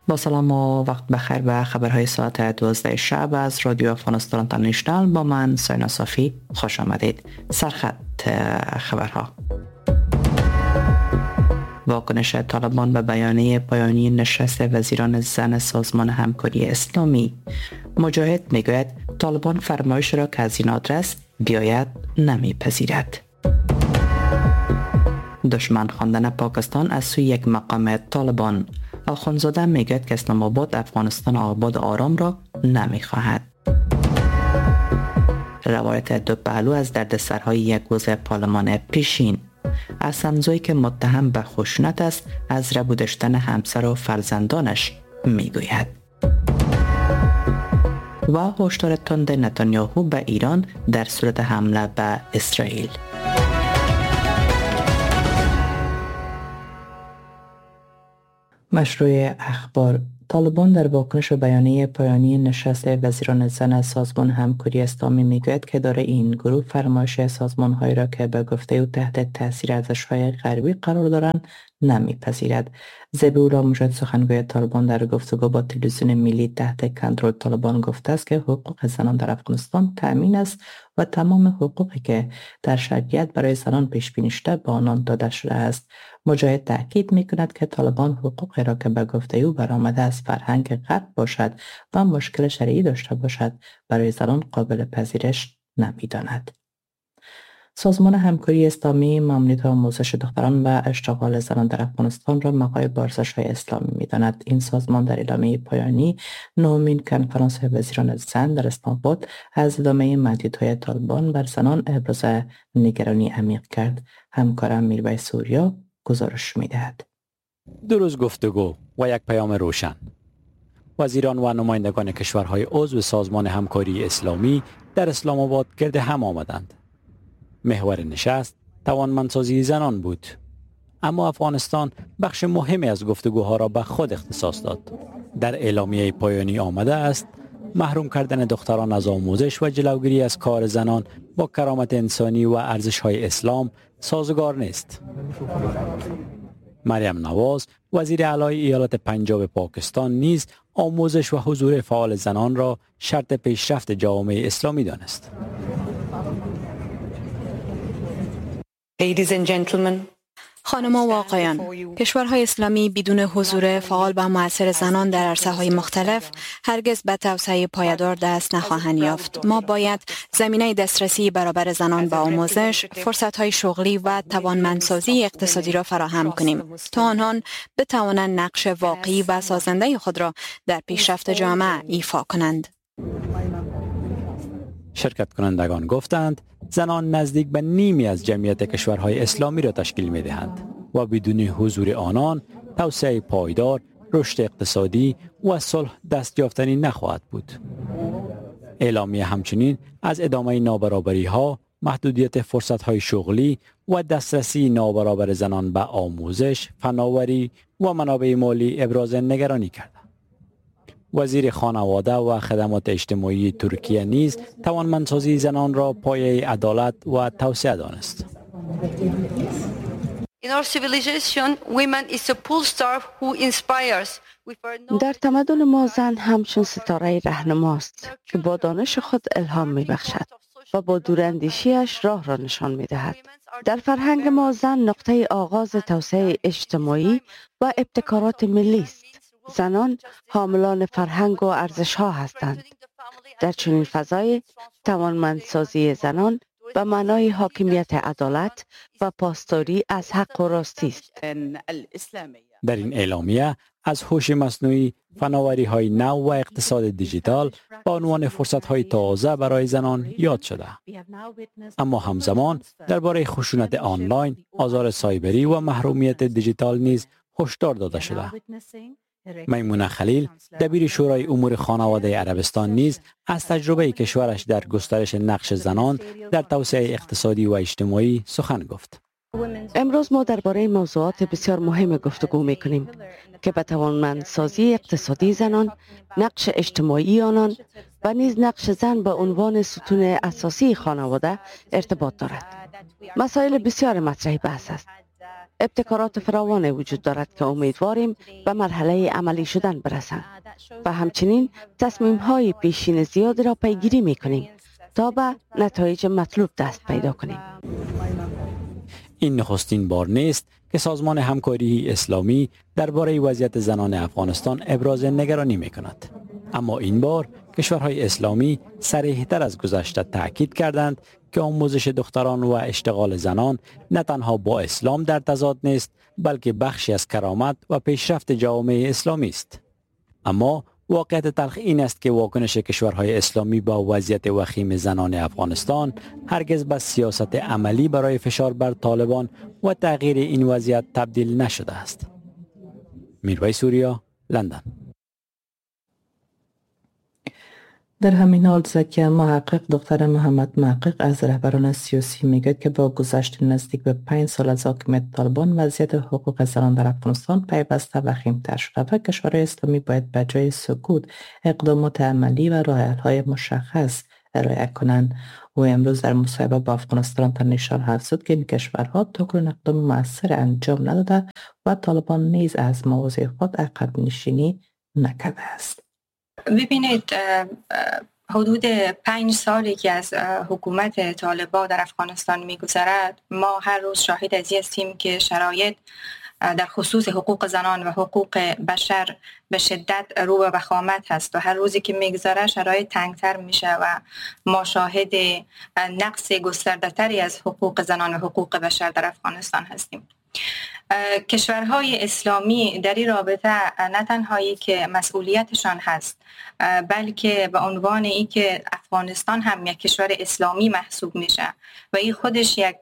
با سلام و وقت بخیر به خبرهای ساعت 12 شب از رادیو افغانستان اینترنشنال با من ساینا صافی خوش آمدید. سرخط خبرها: واکنش طالبان به بیانیه پایانی نشست وزیران زن سازمان همکاری اسلامی. مجاهد میگوید طالبان فرمایش را که از این آدرس بیاید نمیپذیرد. دشمن خواندن پاکستان از سوی یک مقام طالبان. آخوندزاده میگوید که اسلام آباد افغانستان آباد آرام را نمیخواهد. روایت دو پهلو از دردسرهای یک حوزه پارلمان پیشین. اسنزوی که متهم به خشونت است از ربوده شدن همسر و فرزندانش میگوید. و هشدار تند نتانیاهو به ایران در صورت حمله به اسرائیل. مشروع اخبار: طالبان در واکنش به بیانیه پایانی نشست وزیران زن سازمان همکاری اسلامی میگوید که اداره این گروه فرمایش سازمان‌هایی را که به گفته او تحت تاثیر ارزش‌های غربی قرار دارند نمیپذیرد. ذبیح‌الله مجاهد سخنگوی طالبان در گفتگو با تلویزیون ملی تحت کنترل طالبان گفته است که حقوق زنان در افغانستان تأمین است و تمام حقوقی که در شریعت برای زنان پیش بینی شده به آنان داده شده است. مجاهد تاکید می‌کند که طالبان حقوقی را که به گفته او برآمده از فرهنگ غرب باشد و مشکل شرعی داشته باشد برای زنان قابل پذیرش نمی‌داند. سازمان همکاری اسلامی ممنوعیت آموزش دختران و اشتغال زنان در افغانستان را مغایب ارزش‌های اسلامی می‌داند. این سازمان در اعلامیه پایانی نهمین کنفرانس وزیران زن در اسلام آباد از ادامه محدودیت‌های طالبان بر زنان ابراز نگرانی عمیق کرد. همکارم میربای سوریا گزارش می‌دهد. دو روز گفتگو و یک پیام روشن. وزیران و نمایندگان کشورهای عضو سازمان همکاری اسلامی در اسلام آباد گرد هم آمدند. محور نشست توانمندسازی زنان بود، اما افغانستان بخش مهمی از گفتگوها را به خود اختصاص داد. در اعلامیه پایانی آمده است محروم کردن دختران از آموزش و جلوگیری از کار زنان با کرامت انسانی و ارزش‌های اسلام سازگار نیست. مریم نواز وزیر اعلی ایالت پنجاب پاکستان نیز آموزش و حضور فعال زنان را شرط پیشرفت جامعه اسلامی دانست. Ladies and gentlemen, خانم‌ها و آقایان، کشورهای اسلامی بدون حضور فعال و مؤثر زنان در عرصه‌های مختلف هرگز به توسعه پایدار دست نخواهند یافت. ما باید زمینه دسترسی برابر زنان به آموزش، فرصت‌های شغلی و توانمندسازی اقتصادی را فراهم کنیم تا آنان بتوانند نقش واقعی و سازنده خود را در پیشرفت جامعه ایفا کنند. شرکت کنندگان گفتند زنان نزدیک به نیمی از جمعیت کشورهای اسلامی را تشکیل می دهند و بدون حضور آنان توسعه پایدار، رشد اقتصادی و صلح دست یافتنی نخواهد بود. اعلامیه همچنین از ادامه نابرابری ها، محدودیت فرصت های شغلی و دسترسی نابرابر زنان به آموزش، فناوری و منابع مالی ابراز نگرانی کرد. وزیر خانواده و خدمات اجتماعی ترکیه نیز توانمندسازی زنان را پایه عدالت و توسعه دانست. در تمدن ما زن همچون ستاره رهنماست که با دانش خود الهام می بخشد و با دوراندیشیش راه را نشان می دهد. در فرهنگ ما زن نقطه آغاز توسعه اجتماعی و ابتکارات ملی است. زنان حاملان فرهنگ و ارزش‌ها هستند. در چنین فضای توانمندسازی زنان به معنای حاکمیت عدالت و پاسداری از حق و راستی است. در این اعلامیه از هوش مصنوعی، فناوری‌های نو و اقتصاد دیجیتال به عنوان فرصت‌های تازه برای زنان یاد شده. اما همزمان درباره خشونت آنلاین، آزار سایبری و محرومیت دیجیتال نیز هشدار داده شده. میمونه خلیل، دبیر شورای امور خانواده عربستان نیز از تجربه کشورش در گسترش نقش زنان در توسعه اقتصادی و اجتماعی سخن گفت. امروز ما درباره موضوعات بسیار مهم گفتگو می‌کنیم که به توانمندسازی اقتصادی زنان، نقش اجتماعی آنان و نیز نقش زن به عنوان ستون اساسی خانواده ارتباط دارد. مسائل بسیار مطرح بحث است. ابتکارات فراوان وجود دارد که امیدواریم به مرحله عملی شدن برسند و همچنین تصمیم های پیشین زیاد را پیگیری می کنیم تا به نتایج مطلوب دست پیدا کنیم. این نخستین بار نیست که سازمان همکاری اسلامی درباره وضعیت زنان افغانستان ابراز نگرانی می کند. اما این بار کشورهای اسلامی صریح‌تر از گذشته تاکید کردند که آموزش دختران و اشتغال زنان نه تنها با اسلام در تضاد نیست، بلکه بخشی از کرامت و پیشرفت جامعه اسلامی است. اما واقعیت تلخ این است که واکنش کشورهای اسلامی با وضعیت وخیم زنان افغانستان هرگز به سیاست عملی برای فشار بر طالبان و تغییر این وضعیت تبدیل نشده است. میرویس سوریا، لندن. در همین حال زکیه محقق دکتر محمد محقق از رهبران سیاسی میگوید که با گذشت نزدیک به 5 سال از حاکمیت طالبان وضعیت حقوق زنان در افغانستان پیوسته وخیم‌تر شده و کشورهای اسلامی باید به جای سکوت اقدامات عملی و راه‌حل‌های مشخص ارائه کنند. او امروز در مصاحبه با افغانستان انترنشنال افزود که این کشورها تاکنون اقدام مؤثر انجام نداده و طالبان نیز از مواضع خود عقب نشینی نکرده است. ببینید، حدود 5 سالی که از حکومت طالبان در افغانستان می‌گذرد، ما هر روز شاهد از این هستیم که شرایط در خصوص حقوق زنان و حقوق بشر به شدت رو به وخامت هست و هر روزی که میگذره شرایط تنگتر میشه و ما شاهد نقص گسترده‌تری از حقوق زنان و حقوق بشر در افغانستان هستیم. کشورهای اسلامی در این رابطه نه تنهایی که مسئولیتشان هست، بلکه به عنوان ای که افغانستان هم یک کشور اسلامی محسوب میشه و این خودش یک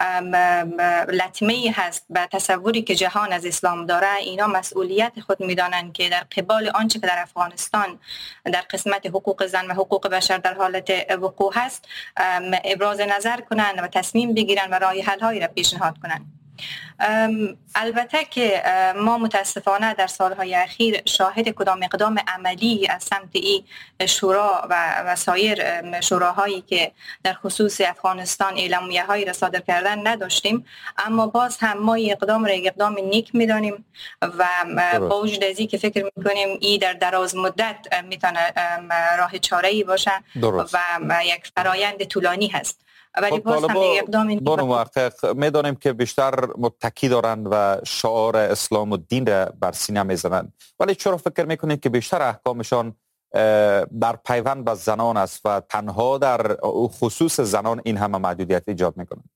لطمه هست به تصوری که جهان از اسلام داره، اینا مسئولیت خود میدانند که در قبال آنچه که در افغانستان در قسمت حقوق زن و حقوق بشر در حالت وقوع هست ابراز نظر کنند و تصمیم بگیرند و راه حل هایی را پیشنهاد کنند. البته که ما متاسفانه در سالهای اخیر شاهد کدام اقدام عملی از سمت این شورا و سایر شوراهایی که در خصوص افغانستان اعلامیه هایی را صادر کردن نداشتیم، اما باز هم ما اقدام را یک اقدام نیک میدانیم و با وجود از این که فکر میکنیم این در دراز مدت میتونه راه چاره‌ای باشه و یک فرایند طولانی هست. ولی باز هم اقدام بانو محقق میدانیم که بیشتر متکی دارند و شعار اسلام و دین را بر سینه میزنند، ولی چرا فکر میکنید که بیشتر احکامشان در پیوند به زنان است و تنها در خصوص زنان این همه محدودیت ایجاد میکنند؟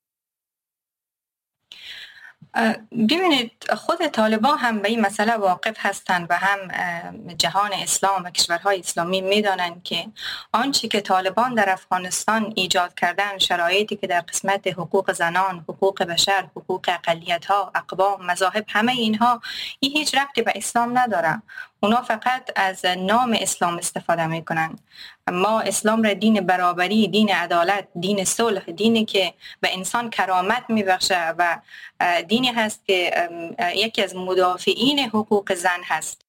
ببینید، خود طالبان هم به این مسئله واقف هستند و هم جهان اسلام و کشورهای اسلامی میدانند که آنچه که طالبان در افغانستان ایجاد کردن، شرایطی که در قسمت حقوق زنان، حقوق بشر، حقوق اقلیت‌ها، اقوام، مذاهب، همه اینها این هیچ ربطی به اسلام نداره. اونا فقط از نام اسلام استفاده میکنن. ما اسلام را دین برابری، دین عدالت، دین صلح، دینی که به انسان کرامت میبخشه و دینی هست که یکی از مدافعین حقوق زن هست.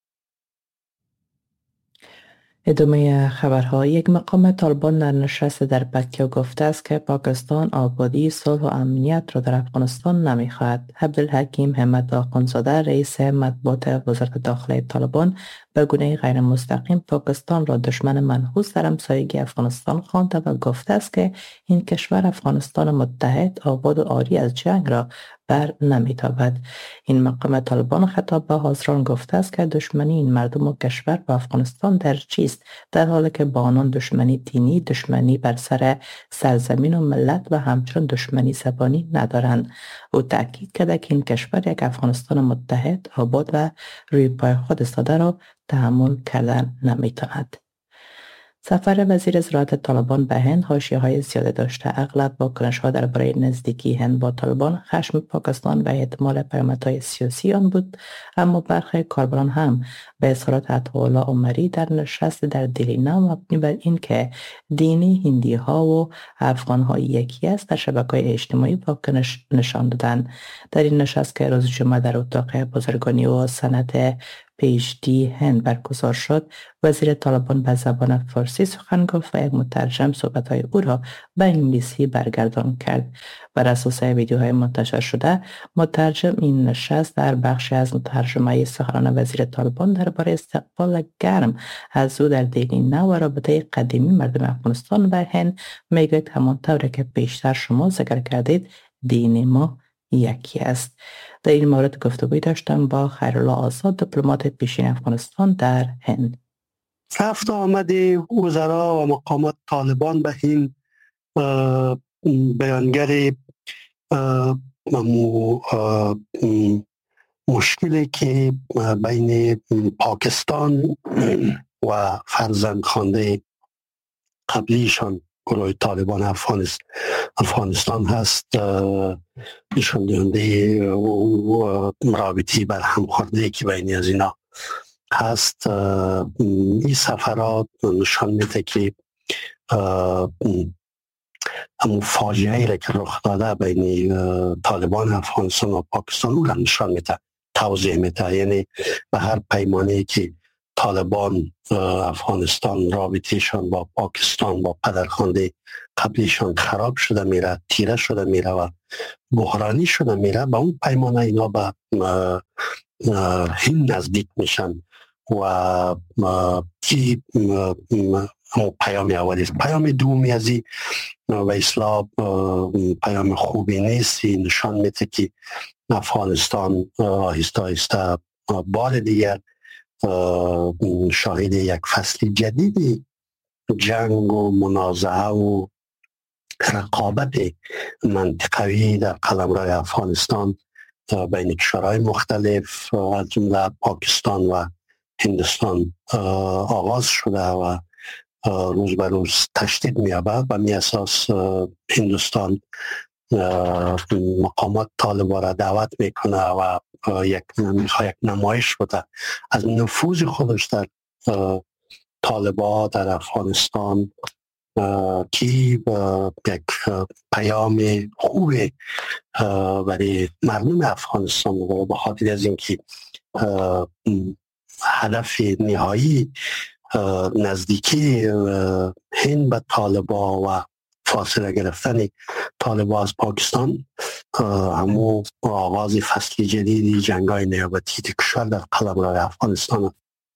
ادامه خبرها. یک مقام طالبان در نشست در بکیه گفته است که پاکستان آبادی، صلح و امنیت را در افغانستان نمیخواهد. عبدالحکیم حمد آخوندزاده رئیس مطبوعات وزارت داخله طالبان به گونه غیر مستقیم پاکستان را دشمن منحوس در همسایگی افغانستان خوانده و گفته است که این کشور افغانستان متحد، آباد و عاری از جنگ را بر نمیتابد. این مقام طالبان خطاب به حاضران گفته است که دشمنی این مردم و کشور با افغانستان در چیست، در حالی که با آنان دشمنی دینی، دشمنی بر سر سرزمین و ملت و همچنین دشمنی زبانی ندارند. او تاکید کرده که این کشور یک افغانستان متحد، آباد و روی پای خود ایستاده را تحمل کردن نمیتواند. سفر وزیر زراعت طالبان به هند حاشیه‌های زیاده داشته. اغلب واکنش‌ها درباره نزدیکی هند با طالبان خشم پاکستان و احتمال پیامدهای سیاسی آن بود، اما برخی کاربران هم به اظهارات عطاالله عمری در نشست در دلی نو مبنی بر این که دینی هندی‌ها و افغان‌ها یکی است در شبکه‌های اجتماعی واکنش نشان دادند. در این نشست که روز جمعه در اتاق بازرگانی و صنعت PhD هند برگزار شد، وزیر طالبان به زبان فارسی سخن گفت و یک مترجم صحبت‌های او را به انگلیسی برگردان کرد. بر اساس ویدیوهای منتشر شده، مترجم این نشست در بخشی از ترجمه سخنان وزیر طالبان درباره استقبال گرم از او در دیلی نو و رابطه قدیمی مردم افغانستان و هند میگوید همانطور که بیشتر شما ذکر کردید دین ما یکی است. در این مورد گفتگوی داشتم با خیرالله آزاد، دیپلمات پیشین افغانستان در هند. رفت آمد وزرا و مقامات طالبان به این بیانگر مشکلی که بین پاکستان و فرزندخوانده قبلیشان گروه طالبان افغانستان هست نشان دهنده رابطی بر همخوردگی که بین از اینا هست. این سفرات نشان میده که همون فاجعه‌ای که رخ داده بین طالبان افغانستان و پاکستان او را نشان میده، توضیح میده. یعنی به هر پیمانه که طالبان افغانستان رابطهشان با پاکستان با پدرخوانده قبلیشان خراب شده میره، تیره شده میره و بحرانی شده میره، با اون پیمانه اینا به هند نزدیک میشن و کی پیام اولی است. پیام دومی از این و اصلاح پیام خوبی نیست. نشان میده که افغانستان آهسته آهسته بار دیگر شاهد یک فصل جدیدی جنگ و منازعه و رقابت منطقوی در قلمرو افغانستان بین کشورهای مختلف از جمله پاکستان و هندوستان آغاز شده و روز به روز تشدید می‌یابد و می اساس هندوستان مقامات طالبان را دعوت میکنه و یک نمایش بوده از نفوذ خودش در طالبان در افغانستان که یک پیام خوب برای مردم افغانستان و به خاطر از اینکه هدف نهایی نزدیکی هند به طالبان و فاصله گرفتن طالبان از پاکستان همون آغاز فصل جدیدی جنگ‌های نیابتی کشور در قلمرو افغانستان.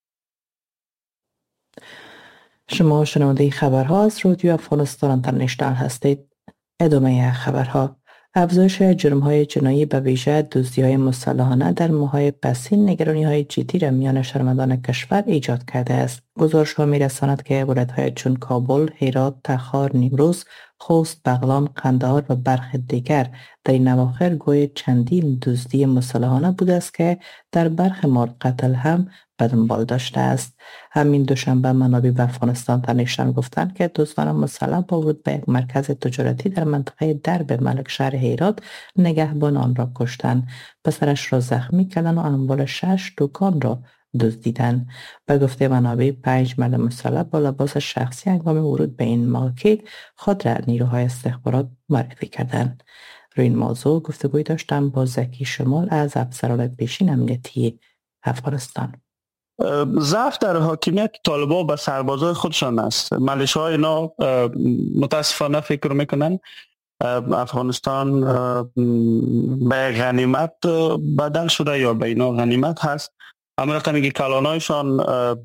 شما شنونده خبرها از رادیو افغانستان اینترنشنال هستید. ادامه خبرها. افزایش جرم‌های جنایی به ویژه دزدی‌های مسلحانه در ماه‌های پسین نگرانی‌های جدی را میان شهروندان کشور ایجاد کرده است. گزارش‌ها می‌رساند که ولایت‌های چون کابل، هرات، تخار، نیمروز، خوست، بغلان، قندهار و برخی دیگر در این اواخر گوی چندین دزدی مسلحانه بوده است که در برخی مورد قتل هم به دنبال داشته است. همین دوشنبه منابع به افغانستان اینترنشنال گفتند که دزدان مسلح با ورود به یک مرکز تجارتی در منطقه درب ملک شهر هرات نگهبان آن را کشتند، پسرش را زخمی کردند و اموال 6 دکان را دزدیدند. به گفته منابع 5 مرد مسلح با لباس شخصی هنگام ورود به این مارکت خود را نیروهای استخبارات معرفی کردند. روی این موضوع گفتگوی داشتم با زکی شمال از افسران پیشین امنیتی افغانستان. ضعف در حاکمیت طالبان به سربازای خودشان است. ملیشه‌های اینا متاسفانه فکر میکنن افغانستان به غنیمت بدل شده یا به اینا غنیمت هست. اما رقمی که کلانایشان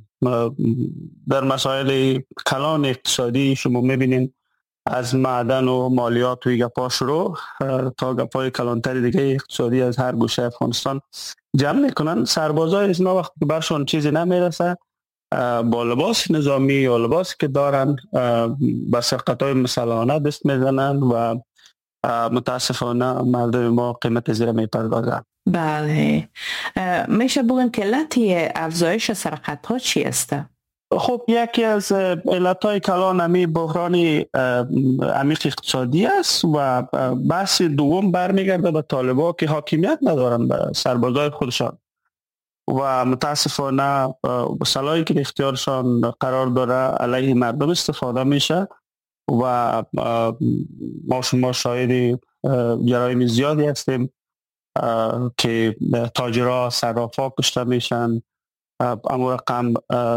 در مسائل کلان اقتصادی شما میبینین از معدن و مالیات و گپاش رو تا گپای کلانتری دیگه اقتصادی از هر گوشه افغانستان جمع میکنن. سربازای از اینا وقتی برشون چیزی نمیرسه با لباس نظامی یا لباسی که دارن به سرقتای مسلحانه دست میزنن و متاسفانه مردم ما قیمت زیر میپردازن. بله، میشه بگن که علت افزایش سرقت ها چی است؟ خب یکی از علتهای کلان همی بحران عمیق اقتصادی است و بحث دوم برمیگرده به طالبان که حاکمیت ندارن به سربازای خودشان و متاسفانه سلاحی که اختیارشان قرار داره علیه مردم استفاده میشه و ما شما شاهد جرایم زیادی هستیم که تاجرها صرافا کشته میشن، اما رقم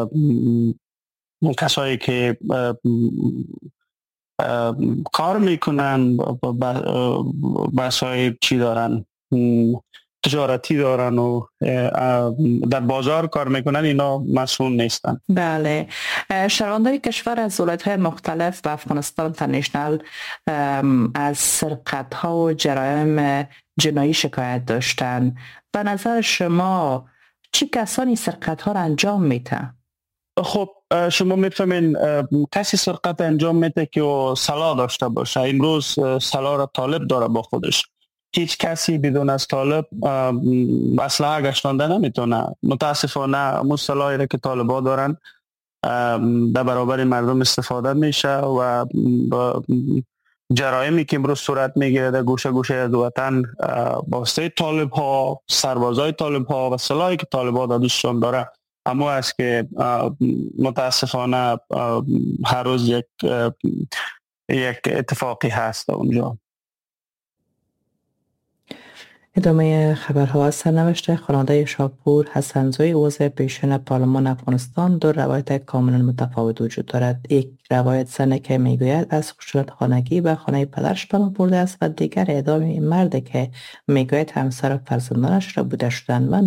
کسایی که کار میکنن بسای چی دارن، تجارتی دارن و در بازار کار میکنن، اینا مسئول نیستن. بله، شهروندان کشور از ولایت‌های مختلف به افغانستان اینترنشنال از سرقت‌ها و جرایم جنایی شکایت داشتن. به نظر شما چی کسانی سرقت‌ها را انجام میتن؟ خب شما میفهمین کسی سرقت انجام میده که سلاح داشته باشه. امروز سلاح را طالب داره با خودش. هیچ کسی بدون از طالب اسلحه گشتانده نمیتونه. متاسفانه همون سلاحی را که طالبا دارن در برابر مردم استفاده میشه و جرایمی که امروز صورت میگیره در گوشه گوشه از وطن با واسطه طالب ها، سربازای طالب ها و سلاحی که طالبا در دوستشان داره، اما است که متاسفانه هر روز یک اتفاقی هست اونجا. ادامه خبرها از سرنوشت خانواده شاپور حسنزوی عضو پیشین پارلمان افغانستان. دو روایت کاملا متفاوت وجود دارد. یک روایت زنی که میگوید از خشونت خانگی به خانه پدرش پناه برده است و دیگر ادامه مرد که میگوید همسر و فرزندانش را بوده شدند.